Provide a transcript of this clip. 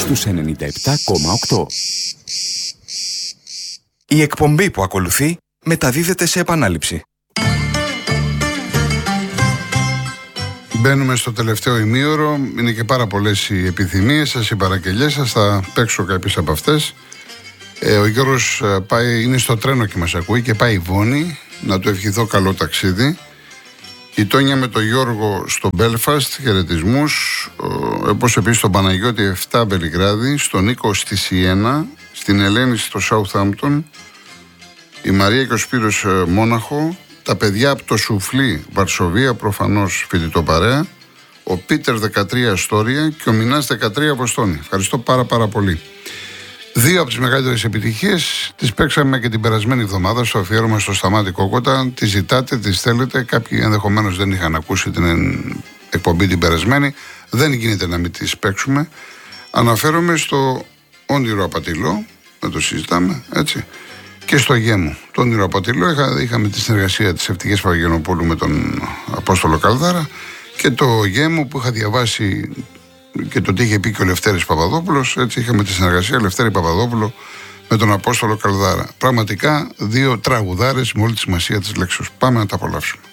στους 97,8. Η εκπομπή που ακολουθεί μεταδίδεται σε επανάληψη. Μπαίνουμε στο τελευταίο ημίωρο. Είναι και πάρα πολλές οι επιθυμίες σας, οι παραγγελίες σας. Θα παίξω κάποιες από αυτές. Ο Γιώργος είναι στο τρένο και μας ακούει και πάει η Βόνη. Να του ευχηθώ καλό ταξίδι. Η Τόνια με τον Γιώργο στο Μπέλφαστ, χαιρετισμούς. Όπως επίσης τον Παναγιώτη 7 Βελιγράδι, στον Νίκο στη Σιένα, στην Ελένη στο Σάουθάμπτον, η Μαρία και ο Σπύρος Μόναχο, τα παιδιά από το Σουφλί Βαρσοβία, προφανώς φοιτητοπαρέα, ο Πίτερ 13 Αστόρια και ο Μινάς 13 Αποστόνη. Ευχαριστώ πάρα πολύ. Δύο από τις μεγαλύτερες επιτυχίες τις παίξαμε και την περασμένη εβδομάδα στο αφιέρωμα στο Σταμάτη Κόκοτα. Τις ζητάτε, τις θέλετε. Κάποιοι ενδεχομένως δεν είχαν ακούσει την εκπομπή την περασμένη. Δεν γίνεται να μην τις παίξουμε. Αναφέρομαι στο Όνειρο Απατηλό, δεν το συζητάμε, έτσι. Και στο Γέμου. Το Όνειρο Απατηλό είχαμε τη συνεργασία της Ευτυχίας Παπαγενοπούλου με τον Απόστολο Καλδάρα και το Γέμου που είχα διαβάσει και το τι είχε πει και ο Λευτέρης Παπαδόπουλος. Έτσι είχαμε τη συνεργασία Λευτέρη Παπαδόπουλο με τον Απόστολο Καλδάρα. Πραγματικά δύο τραγουδάρες με όλη τη σημασία της λέξης. Πάμε να τα απολαύσουμε.